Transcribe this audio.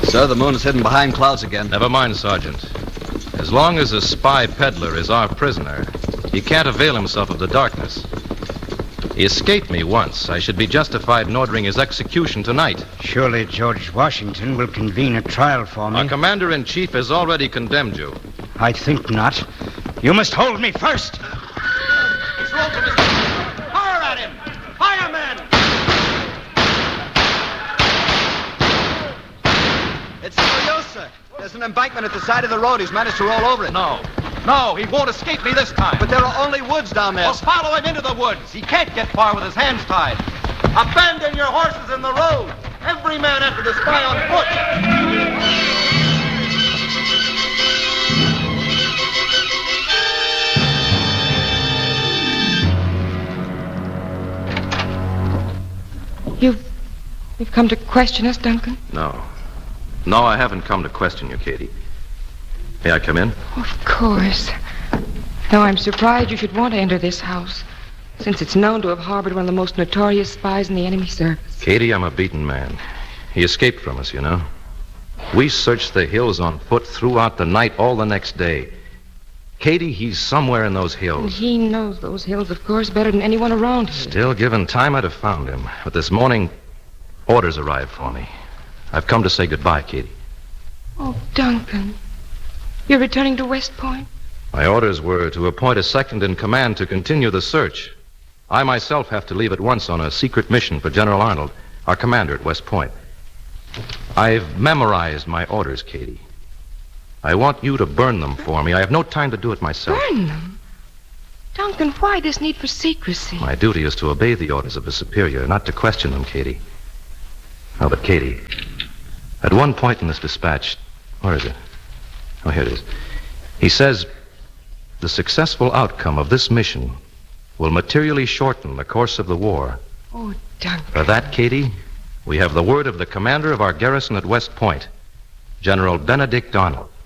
Sir, the moon is hidden behind clouds again. Never mind, Sergeant. As long as a spy peddler is our prisoner, he can't avail himself of the darkness. He escaped me once. I should be justified in ordering his execution tonight. Surely George Washington will convene a trial for me. Our commander-in-chief has already condemned you. I think not. You must hold me first. He's rolled from his... Fire at him! Fire, men! It's Furiosa. There's an embankment at the side of the road. He's managed to roll over it. No, he won't escape me this time. But there are only woods down there. Well, follow him into the woods. He can't get far with his hands tied. Abandon your horses in the road. Every man after the spy on foot. You've come to question us, Duncan? No, I haven't come to question you, Katie. May I come in? Of course. Now, I'm surprised you should want to enter this house, since it's known to have harbored one of the most notorious spies in the enemy service. Katie, I'm a beaten man. He escaped from us, you know. We searched the hills on foot throughout the night, all the next day. Katie, he's somewhere in those hills. And he knows those hills, of course, better than anyone around here. Still, given time, I'd have found him. But this morning, orders arrived for me. I've come to say goodbye, Katie. Oh, Duncan. You're returning to West Point? My orders were to appoint a second in command to continue the search. I myself have to leave at once on a secret mission for General Arnold, our commander at West Point. I've memorized my orders, Katie. I want you to burn them for me. I have no time to do it myself. Burn them? Duncan, why this need for secrecy? My duty is to obey the orders of a superior, not to question them, Katie. Oh, but Katie, at one point in this dispatch... Where is it? Oh, here it is. He says, the successful outcome of this mission will materially shorten the course of the war. Oh, Duncan. For that, Katie, we have the word of the commander of our garrison at West Point, General Benedict Arnold.